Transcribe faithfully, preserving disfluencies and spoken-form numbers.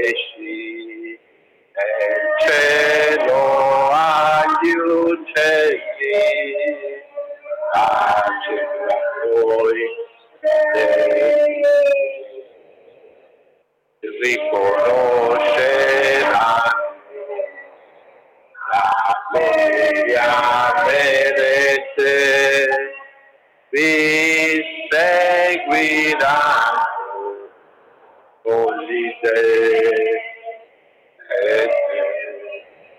esci nel cielo agli uccelli, pace tra voi, riconosceranno la gloria vedete, vi seguiranno con l'idea